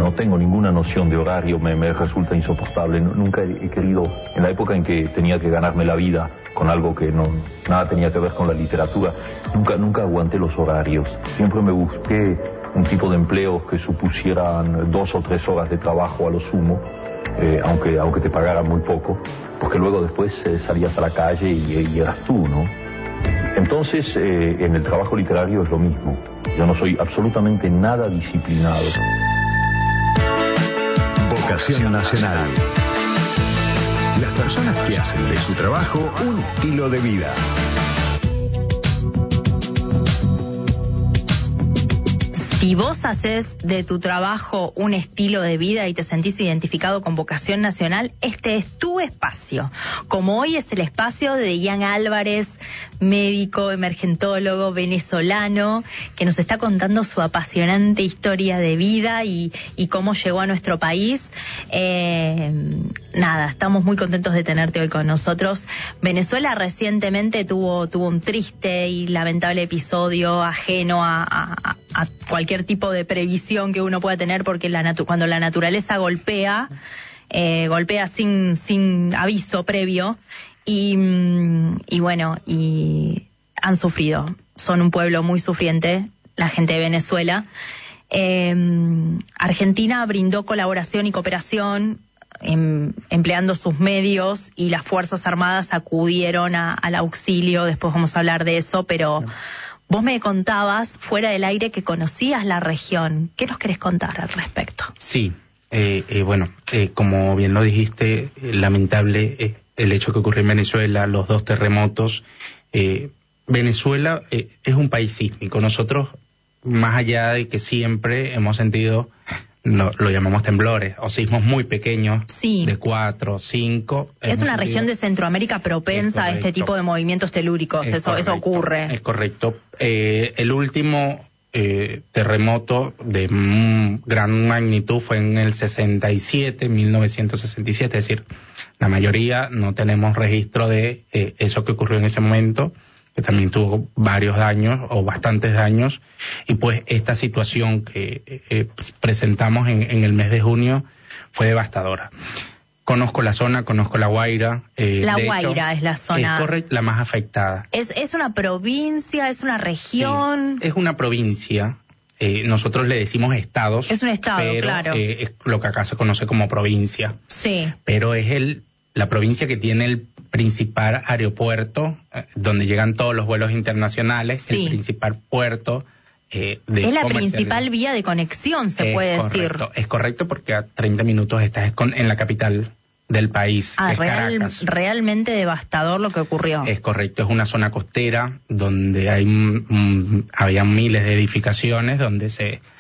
no tengo ninguna noción de horario, me resulta insoportable. Nunca he querido, en la época en que tenía que ganarme la vida con algo que nada tenía que ver con la literatura, nunca aguanté los horarios. Siempre me busqué un tipo de empleos que supusieran 2 o 3 horas de trabajo a lo sumo, aunque te pagaran muy poco, porque luego después salías a la calle y eras tú, ¿no? Entonces, en el trabajo literario es lo mismo. Yo no soy absolutamente nada disciplinado. Vocación Nacional. Las personas que hacen de su trabajo un estilo de vida. Si vos haces de tu trabajo un estilo de vida y te sentís identificado con Vocación Nacional, este es tu espacio. Como hoy es el espacio de Ian Álvarez, médico, emergentólogo, venezolano, que nos está contando su apasionante historia de vida y cómo llegó a nuestro país. Nada, estamos muy contentos de tenerte hoy con nosotros. Venezuela recientemente tuvo un triste y lamentable episodio ajeno a cualquier tipo de previsión que uno pueda tener, porque cuando la naturaleza golpea sin aviso previo, y bueno, y han sufrido. Son un pueblo muy sufriente, la gente de Venezuela. Argentina brindó colaboración y cooperación empleando sus medios, y las Fuerzas Armadas acudieron al auxilio. Después vamos a hablar de eso, pero vos me contabas fuera del aire que conocías la región. ¿Qué nos querés contar al respecto? Sí, como bien lo dijiste, lamentable el hecho que ocurrió en Venezuela, los 2 terremotos. Venezuela es un país sísmico. Nosotros, más allá de que siempre hemos sentido, lo llamamos temblores o sismos muy pequeños, sí, de 4, 5. Es una región de Centroamérica propensa a este tipo de movimientos telúricos. Eso ocurre. Es correcto. El último terremoto de gran magnitud fue en el 1967, es decir, la mayoría no tenemos registro de eso que ocurrió en ese momento, que también tuvo varios daños o bastantes daños, y pues esta situación que presentamos en el mes de junio fue devastadora. Conozco la zona, conozco La Guaira. La Guaira es la zona. Es correcto, la más afectada. ¿Es una provincia, es una región? Sí, es una provincia. Nosotros le decimos estados. Es un estado, pero, claro. Es lo que acá se conoce como provincia. Sí. Pero es la provincia que tiene el principal aeropuerto, donde llegan todos los vuelos internacionales, sí, el principal puerto. Es la principal vía de conexión, se puede decir. Es correcto, porque a 30 minutos estás en la capital del país, que es Caracas. Realmente devastador lo que ocurrió. Es correcto, es una zona costera donde había miles de edificaciones, donde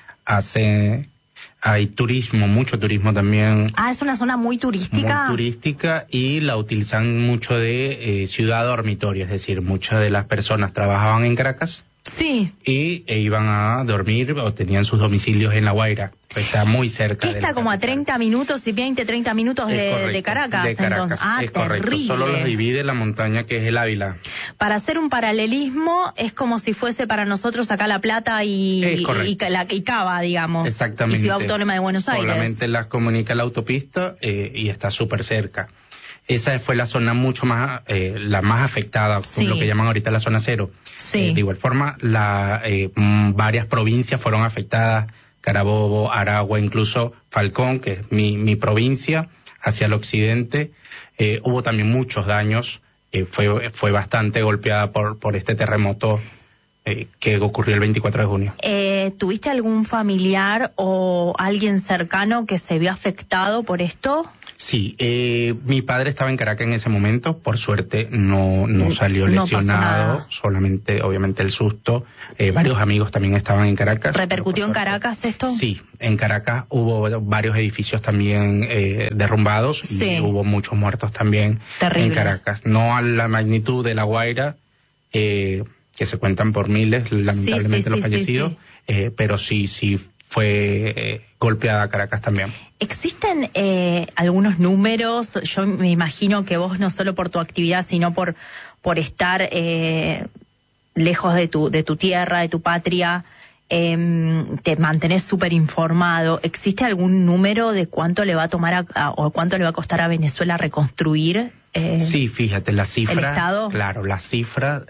hay turismo, mucho turismo también. Es una zona muy turística. Muy turística, y la utilizan mucho de ciudad dormitorio, es decir, muchas de las personas trabajaban en Caracas. Sí. Y iban a dormir o tenían sus domicilios en La Guaira. Está muy cerca. ¿Qué está como a 30 minutos y 30 minutos de Caracas? De Caracas, entonces. Es correcto. Terrible. Solo los divide la montaña que es el Ávila. Para hacer un paralelismo, es como si fuese para nosotros acá La Plata y Cava, digamos. Exactamente. Y Ciudad Autónoma de Buenos Aires. Solamente las comunica la autopista y está súper cerca. Esa fue la zona mucho más, la más afectada, sí, lo que llaman ahorita la zona cero. Sí. De igual forma, varias provincias fueron afectadas: Carabobo, Aragua, incluso Falcón, que es mi provincia, hacia el occidente. Hubo también muchos daños, fue bastante golpeada por este terremoto que ocurrió el 24 de junio. ¿Tuviste algún familiar o alguien cercano que se vio afectado por esto? Sí, mi padre estaba en Caracas en ese momento, por suerte no salió lesionado, solamente obviamente el susto. Varios amigos también estaban en Caracas. ¿Repercutió en Caracas esto? Sí, en Caracas hubo varios edificios también derrumbados, sí, y hubo muchos muertos también. Terrible. En Caracas. No a la magnitud de La Guaira, que se cuentan por miles, lamentablemente, los fallecidos, pero sí fue golpeada Caracas también. ¿Existen algunos números? Yo me imagino que vos, no solo por tu actividad, sino por estar lejos de tu tierra, de tu patria, te mantenés súper informado. ¿Existe algún número de cuánto le va a tomar o cuánto le va a costar a Venezuela reconstruir? Sí, fíjate, la cifra, ¿el Estado? Claro, la cifra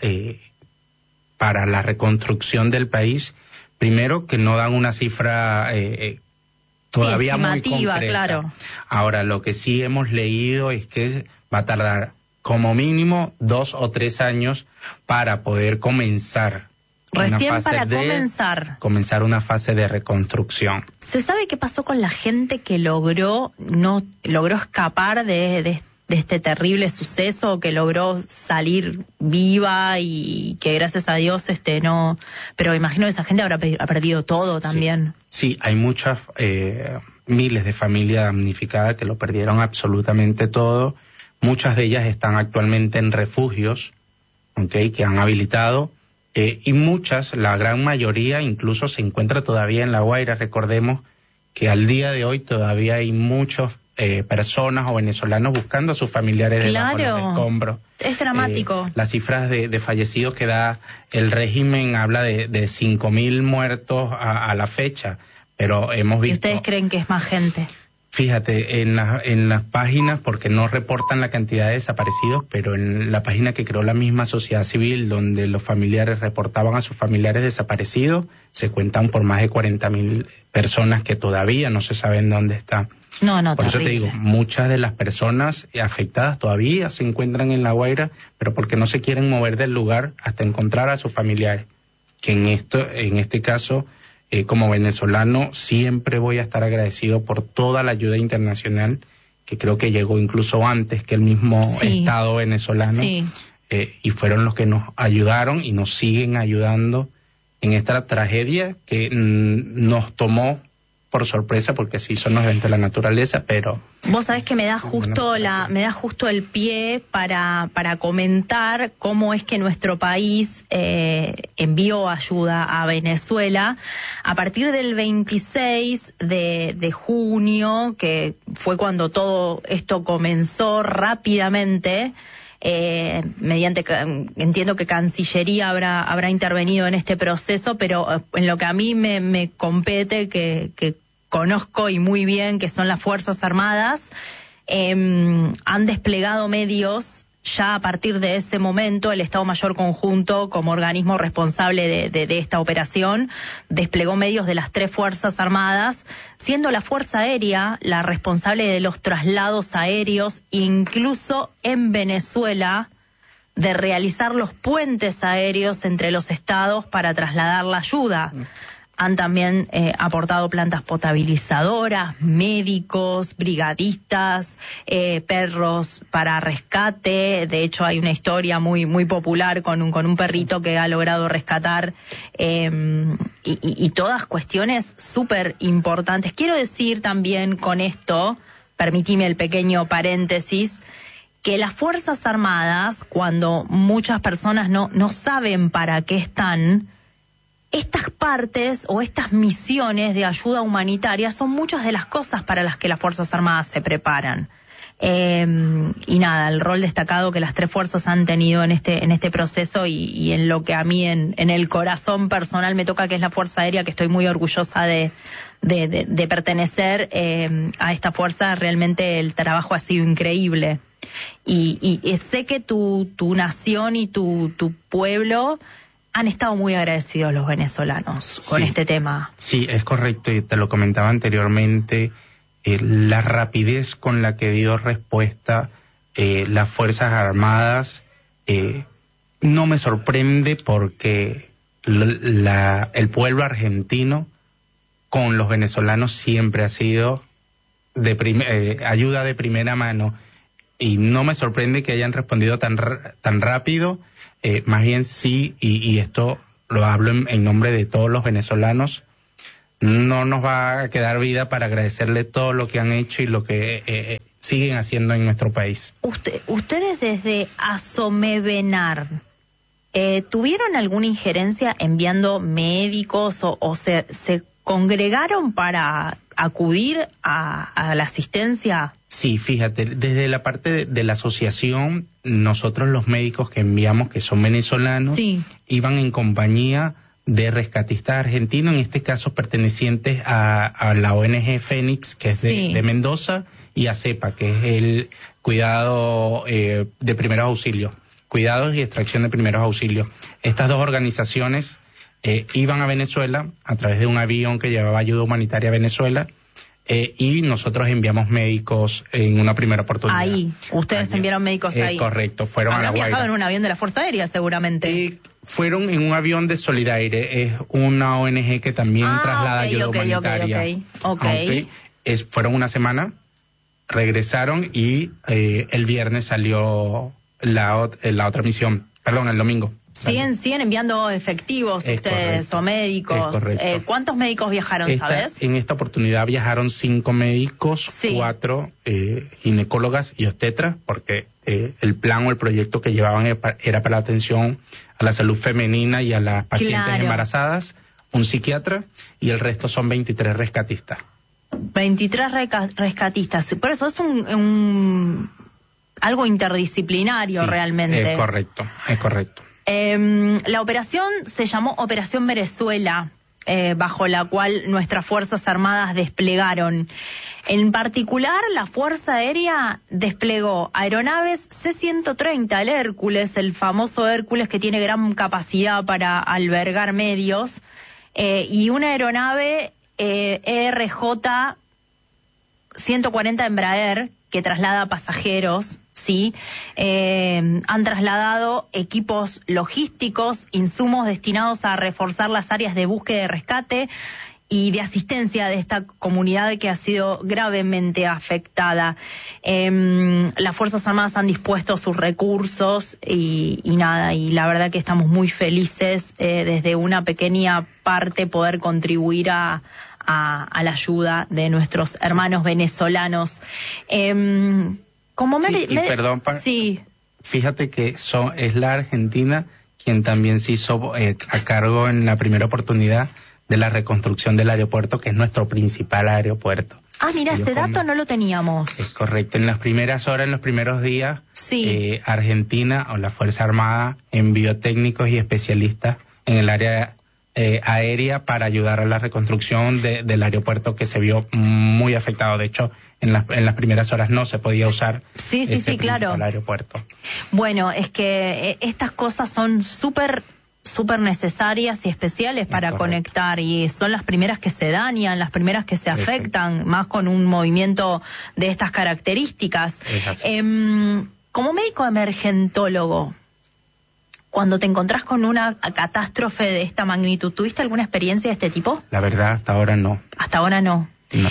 para la reconstrucción del país, primero que no dan una cifra todavía muy concreta. Claro. Ahora, lo que sí hemos leído es que va a tardar como mínimo 2 o 3 años para poder comenzar. Recién para comenzar una fase de reconstrucción. ¿Se sabe qué pasó con la gente que logró escapar de este terrible suceso, que logró salir viva y que gracias a Dios no? Pero imagino que esa gente habrá perdido todo también. Sí, hay muchas, miles de familias damnificadas que lo perdieron absolutamente todo. Muchas de ellas están actualmente en refugios, ¿okay?, que han habilitado. Y muchas, la gran mayoría, incluso se encuentra todavía en La Guaira. Recordemos que al día de hoy todavía hay muchas personas o venezolanos buscando a sus familiares debajo de los escombros. Es dramático. Las cifras de fallecidos que da el régimen habla de 5.000 muertos a la fecha, pero hemos visto... ¿Y ustedes creen que es más gente? Fíjate, en las páginas, porque no reportan la cantidad de desaparecidos, pero en la página que creó la misma sociedad civil, donde los familiares reportaban a sus familiares desaparecidos, se cuentan por más de 40.000 personas que todavía no se saben dónde están. No, por terrible. Eso te digo, muchas de las personas afectadas todavía se encuentran en La Guaira, pero porque no se quieren mover del lugar hasta encontrar a sus familiares. Que en este caso, como venezolano, siempre voy a estar agradecido por toda la ayuda internacional, que creo que llegó incluso antes que el mismo Estado venezolano, y fueron los que nos ayudaron y nos siguen ayudando en esta tragedia que nos tomó por sorpresa, porque sí son los eventos de la naturaleza, pero... Vos sabés que me da justo el pie para comentar cómo es que nuestro país envió ayuda a Venezuela a partir del 26 de junio, que fue cuando todo esto comenzó rápidamente. Entiendo que Cancillería habrá intervenido en este proceso, pero en lo que a mí me compete, que conozco y muy bien, que son las Fuerzas Armadas, han desplegado medios. Ya a partir de ese momento, el Estado Mayor Conjunto, como organismo responsable de esta operación, desplegó medios de las 3 Fuerzas Armadas, siendo la Fuerza Aérea la responsable de los traslados aéreos, incluso en Venezuela, de realizar los puentes aéreos entre los estados para trasladar la ayuda. Han también aportado plantas potabilizadoras, médicos, brigadistas, perros para rescate. De hecho, hay una historia muy popular con un perrito que ha logrado rescatar, y todas cuestiones súper importantes. Quiero decir también con esto, permitime el pequeño paréntesis, que las Fuerzas Armadas, cuando muchas personas no saben para qué están, estas partes o estas misiones de ayuda humanitaria son muchas de las cosas para las que las Fuerzas Armadas se preparan. Y nada, el rol destacado que las 3 fuerzas han tenido en este proceso y en lo que a mí en el corazón personal me toca, que es la Fuerza Aérea, que estoy muy orgullosa de pertenecer a esta fuerza. Realmente el trabajo ha sido increíble. Y sé que tu nación y tu pueblo han estado muy agradecidos, los venezolanos, con este tema. Sí, es correcto, y te lo comentaba anteriormente, la rapidez con la que dio respuesta las Fuerzas Armadas no me sorprende, porque el pueblo argentino con los venezolanos siempre ha sido ayuda de primera mano, y no me sorprende que hayan respondido tan rápido. Más bien sí, y esto lo hablo en nombre de todos los venezolanos, no nos va a quedar vida para agradecerle todo lo que han hecho y lo que siguen haciendo en nuestro país. Ustedes desde Asomevenar, ¿tuvieron alguna injerencia enviando médicos o se congregaron para acudir a la asistencia? Sí, fíjate, desde la parte de la asociación, nosotros los médicos que enviamos, que son venezolanos, iban en compañía de rescatistas argentinos, en este caso pertenecientes a la ONG Fénix, que es de Mendoza, y a CEPA, que es el cuidado de primeros auxilios, cuidados y extracción de primeros auxilios. Estas dos organizaciones iban a Venezuela a través de un avión que llevaba ayuda humanitaria a Venezuela, y nosotros enviamos médicos en una primera oportunidad. Ahí, ustedes enviaron médicos ahí. Correcto, fueron a La Guaira. ¿Habrán viajado en un avión de la Fuerza Aérea, seguramente? Fueron en un avión de Solidaire, es una ONG que también traslada ayuda humanitaria. Fueron una semana, regresaron y el viernes salió la otra misión, el domingo. ¿Siguen enviando efectivos ustedes o médicos? ¿Cuántos médicos viajaron, sabes? En esta oportunidad viajaron 5 médicos, 4 ginecólogas y obstetras, porque el plan o el proyecto que llevaban era para la atención a la salud femenina y a las pacientes embarazadas, un psiquiatra, y el resto son 23 rescatistas. 23 rescatistas. Por eso es algo interdisciplinario realmente. Es correcto. La operación se llamó Operación Venezuela, bajo la cual nuestras Fuerzas Armadas desplegaron. En particular, la Fuerza Aérea desplegó aeronaves C-130, el Hércules, el famoso Hércules que tiene gran capacidad para albergar medios, y una aeronave ERJ 140 Embraer, que traslada pasajeros, ¿sí? Han trasladado equipos logísticos, insumos destinados a reforzar las áreas de búsqueda y rescate y de asistencia de esta comunidad que ha sido gravemente afectada. Las Fuerzas Armadas han dispuesto sus recursos y la verdad que estamos muy felices desde una pequeña parte poder contribuir a la ayuda de nuestros hermanos venezolanos. Fíjate que es la Argentina quien también se hizo a cargo en la primera oportunidad de la reconstrucción del aeropuerto, que es nuestro principal aeropuerto. Mira, ese dato no lo teníamos. Es correcto. En las primeras horas, en los primeros días, Argentina o la Fuerza Armada envió técnicos y especialistas en el área aérea para ayudar a la reconstrucción del aeropuerto, que se vio muy afectado. De hecho, en las primeras horas no se podía usar claro, aeropuerto. Bueno, es que estas cosas son súper necesarias y especiales para conectar, y son las primeras que se dañan, las primeras que se afectan, más con un movimiento de estas características. Como médico emergentólogo, cuando te encontrás con una catástrofe de esta magnitud, ¿tuviste alguna experiencia de este tipo? La verdad, hasta ahora no. Hasta ahora no.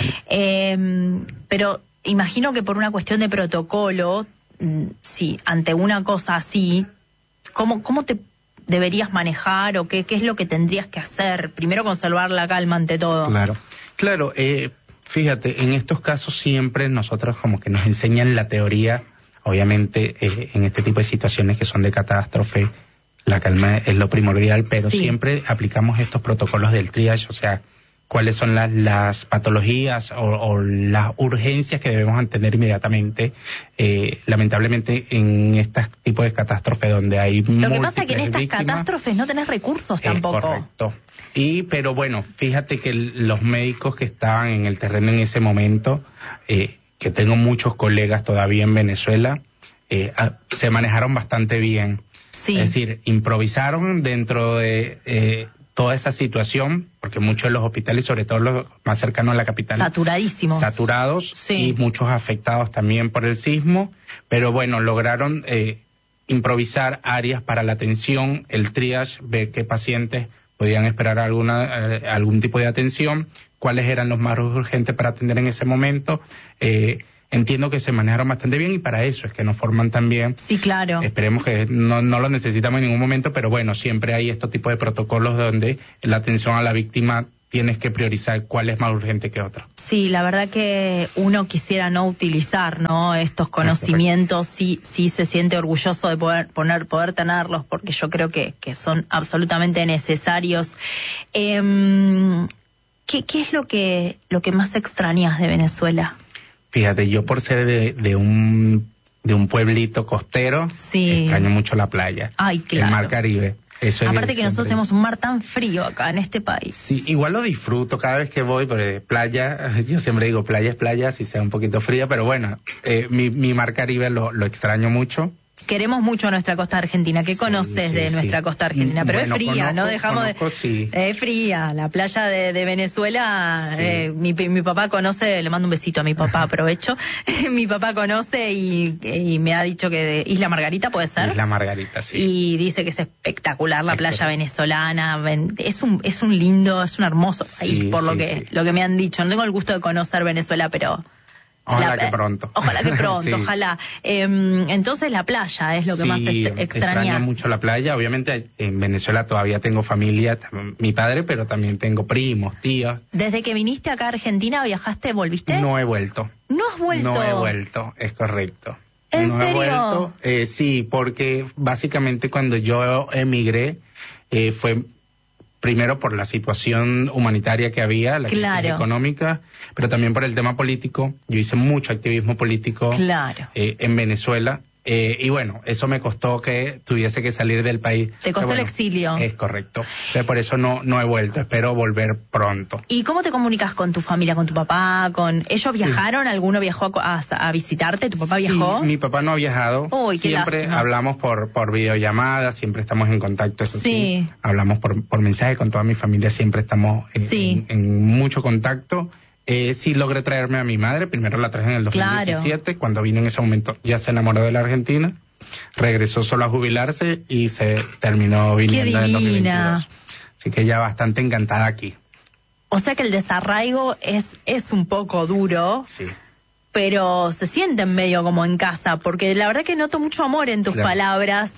Pero imagino que por una cuestión de protocolo, ante una cosa así, ¿cómo te deberías manejar o qué es lo que tendrías que hacer? Primero, conservar la calma ante todo. Claro. Fíjate, en estos casos siempre nosotros como que nos enseñan la teoría, obviamente en este tipo de situaciones que son de catástrofe, la calma es lo primordial, pero siempre aplicamos estos protocolos del triage, o sea, cuáles son las patologías o las urgencias que debemos atender inmediatamente. Lamentablemente en este tipo de catástrofes donde hay lo que pasa es que en estas catástrofes no tenés recursos tampoco. Correcto. Pero bueno, fíjate que los médicos que estaban en el terreno en ese momento, que tengo muchos colegas todavía en Venezuela, se manejaron bastante bien. Es decir, improvisaron dentro de toda esa situación, porque muchos de los hospitales, sobre todo los más cercanos a la capital, saturados y muchos afectados también por el sismo, pero bueno, lograron improvisar áreas para la atención, el triage, ver qué pacientes podían esperar algún tipo de atención, cuáles eran los más urgentes para atender en ese momento. Entiendo que se manejaron bastante bien y para eso es que nos forman también. Sí, claro. Esperemos que no lo necesitamos en ningún momento, pero bueno, siempre hay estos tipos de protocolos donde la atención a la víctima tienes que priorizar cuál es más urgente que otra. Sí, la verdad que uno quisiera no utilizar, ¿no?, estos conocimientos, sí se siente orgulloso de poder tenerlos, porque yo creo que son absolutamente necesarios. ¿Qué es lo que más extrañas de Venezuela? Fíjate, yo por ser de un pueblito costero, extraño mucho la playa, Ay, claro. El mar Caribe. Eso es Aparte que nosotros siempre. tenemos un mar tan frío acá en este país. Sí, igual lo disfruto cada vez que voy, porque playa, yo siempre digo playa es playa, si sea un poquito fría, pero bueno, mi mar Caribe lo extraño mucho. Queremos mucho a nuestra costa argentina. ¿Qué conoces de nuestra costa argentina? Pero Bueno, es fría, ¿no? sí. Es fría. La playa de Venezuela, Sí. mi papá conoce, le mando un besito a mi papá, aprovecho. Mi papá conoce y me ha dicho que de Isla Margarita, ¿puede ser? Isla Margarita, sí. Y dice que es espectacular la Es playa correcto. venezolana. Es un lindo, es un hermoso país, Sí, por lo sí, que sí. lo que me han dicho. No tengo el gusto de conocer Venezuela, pero... Ojalá que pronto. Ojalá que pronto, Sí. ojalá. Entonces la playa es lo que más extrañas. Extraño mucho la playa. Obviamente en Venezuela todavía tengo familia, mi padre, pero también tengo primos, tíos. Desde que viniste acá a Argentina, ¿viajaste, volviste? No he vuelto. ¿No has vuelto? No he vuelto, es correcto. ¿En no serio? he vuelto. Sí, porque básicamente cuando yo emigré fue primero por la situación humanitaria que había, la crisis Claro. económica, pero también por el tema político. Yo hice mucho activismo político Claro. en Venezuela. Y bueno, eso me costó que tuviese que salir del país. Te costó Pero el exilio. Es correcto. Entonces, por eso no he vuelto. Espero volver pronto. ¿Y cómo te comunicas con tu familia, con tu papá? ¿Ellos viajaron? ¿Alguno viajó a visitarte? ¿Tu papá viajó? Sí, mi papá no ha viajado. Uy, qué Siempre lástima. hablamos por videollamadas, siempre estamos en contacto, eso sí. Sí. Hablamos por mensaje con toda mi familia, siempre estamos Sí. en mucho contacto. Sí logré traerme a mi madre, primero la traje en el 2017, cuando vine en ese momento ya se enamoró de la Argentina, regresó solo a jubilarse y se terminó viniendo en el divina. 2022. Así que ella bastante encantada aquí. O sea que el desarraigo es un poco duro, Sí. pero se sienten medio como en casa, porque la verdad que noto mucho amor en tus Claro. palabras,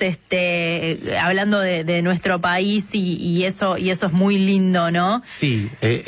hablando de nuestro país y eso es muy lindo, ¿no? Sí,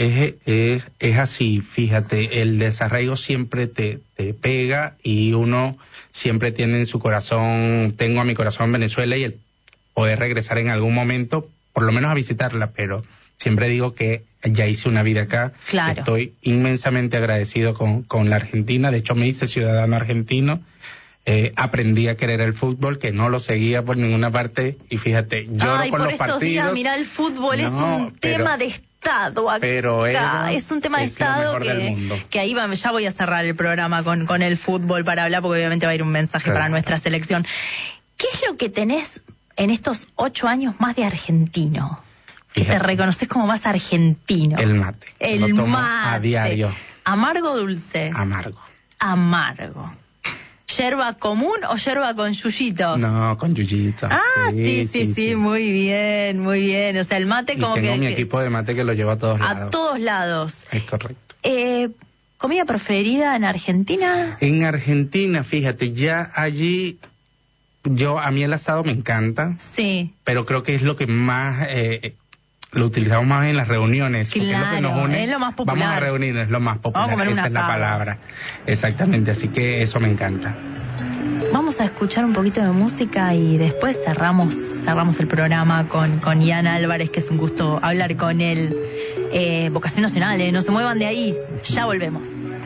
es así, fíjate, el desarraigo siempre te pega y uno siempre tiene en su corazón, tengo a mi corazón Venezuela y el poder regresar en algún momento, por lo menos a visitarla, pero siempre digo que ya hice una vida acá. Claro. Estoy inmensamente agradecido con la Argentina, de hecho me hice ciudadano argentino. Aprendí a querer el fútbol, que no lo seguía por ninguna parte, y fíjate, lloro Ay, por por los estos partidos. días, mira, el fútbol es No, un pero- tema de Estado acá. pero es un tema de es lo Estado mejor del mundo. que ahí ya voy a cerrar el programa con el fútbol para hablar, porque obviamente va a ir un mensaje Claro. para nuestra selección. ¿Qué es lo que tenés en estos 8 años más de argentino? Que te Fíjate. reconoces como más argentino. El mate. El Lo tomo mate. a diario. ¿Amargo o dulce? Amargo. Amargo. ¿Yerba común o yerba con yuyitos? No, con yuyito. Ah, sí, muy bien, muy bien. O sea, el mate Y como tengo que... mi que- equipo de mate que lo llevo a todos a lados. todos lados. Es correcto. ¿Comida preferida en Argentina? En Argentina, fíjate, ya allí, a mí el asado me encanta, Sí. pero creo que es lo que más, lo utilizamos más en las reuniones. Porque es lo que nos Claro, une. es lo más popular. Vamos a reunirnos, es lo más popular. Vamos a comer un Esa es la asado. palabra. Exactamente, así que eso me encanta. Vamos a escuchar un poquito de música y después cerramos el programa con Ian Álvarez, que es un gusto hablar con él. Vocación Nacional, no se muevan de ahí, ya volvemos.